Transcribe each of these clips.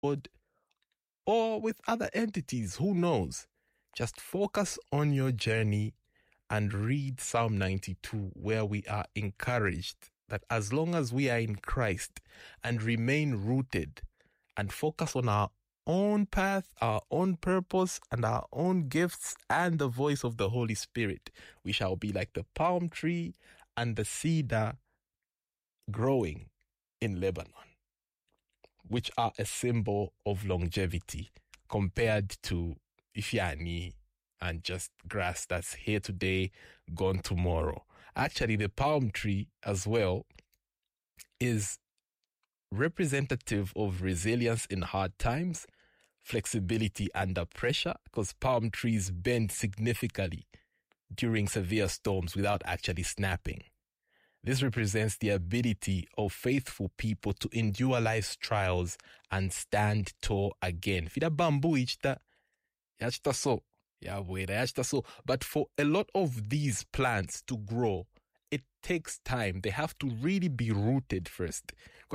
Lord or with other entities, who knows? Just focus on your journey and read Psalm 92, where we are encouraged that as long as we are in Christ and remain rooted and focus on our own path, our own purpose, and our own gifts and the voice of the Holy Spirit, we shall be like the palm tree and the cedar growing in Lebanon, which are a symbol of longevity compared to Ifyani and just grass that's here today, gone tomorrow. Actually, the palm tree as well is representative of resilience in hard times, flexibility under pressure, because palm trees bend significantly during severe storms without actually snapping. This represents the ability of faithful people to endure life's trials and stand tall again. Fida bamboo ichta yachta so. But for a lot of these plants to grow, it takes time. They have to really be rooted first.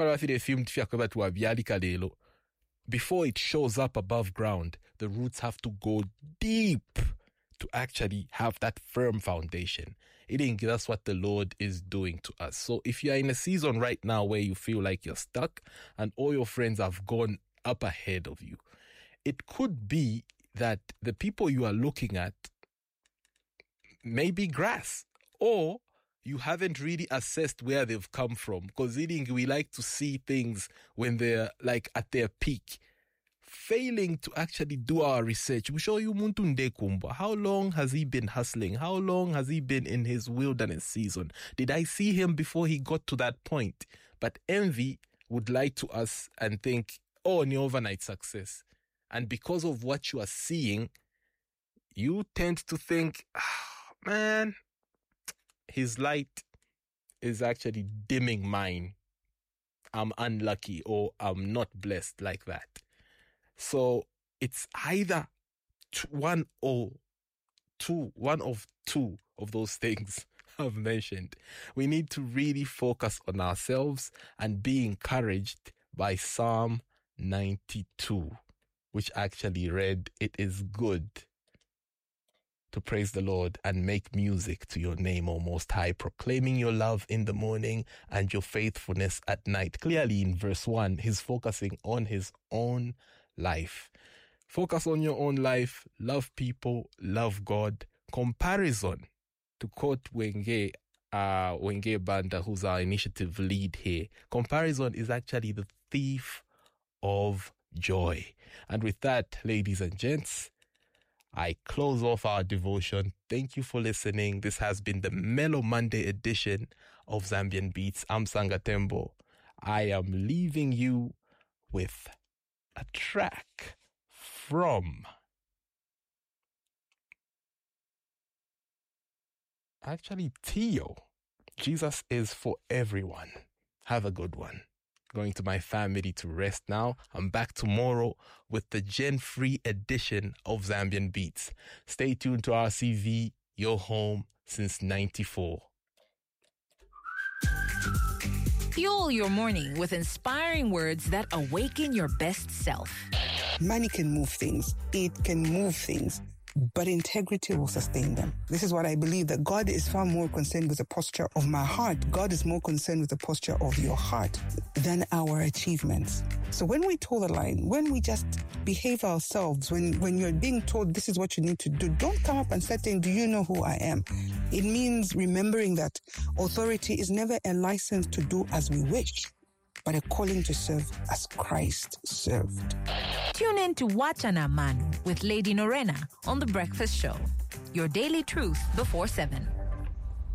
Before it shows up above ground, the roots have to go deep to actually have that firm foundation. That's what the Lord is doing to us. So if you are in a season right now where you feel like you're stuck and all your friends have gone up ahead of you, it could be that the people you are looking at may be grass, or you haven't really assessed where they've come from. Because we like to see things when they're like at their peak. Failing to actually do our research. We show you Muntunde Kumba. How long has he been hustling? How long has he been in his wilderness season? Did I see him before he got to that point? But envy would lie to us and think, oh, an overnight success. And because of what you are seeing, you tend to think, man, his light is actually dimming mine. I'm unlucky or I'm not blessed like that. So it's either one of two of those things I've mentioned. We need to really focus on ourselves and be encouraged by Psalm 92, which actually read, "It is good to praise the Lord and make music to your name, O Most High, proclaiming your love in the morning and your faithfulness at night." Clearly in verse 1, he's focusing on his own life. Focus on your own life, love people, love God. Comparison, to quote Wenge Banda, who's our initiative lead here, comparison is actually the thief of joy. And with that, ladies and gents, I close off our devotion. Thank you for listening. This has been the Mellow Monday edition of Zambian Beats. I'm Sangatembo. I am leaving you with a track from Tio. Jesus is for everyone. Have a good one. Going to my family to rest now. I'm back tomorrow with the Gen Free edition of Zambian Beats. Stay tuned to RCV, your home since 94. Fuel your morning with inspiring words that awaken your best self. Money can move things. It can move things, but integrity will sustain them. This is what I believe, that God is far more concerned with the posture of my heart. God is more concerned with the posture of your heart than our achievements. So when we toe the line, when we just behave ourselves, when you're being told this is what you need to do, don't come up and start saying, do you know who I am? It means remembering that authority is never a license to do as we wish, but a calling to serve as Christ served. Tune in to Wachana Manu with Lady Norena on The Breakfast Show. Your daily truth before 7.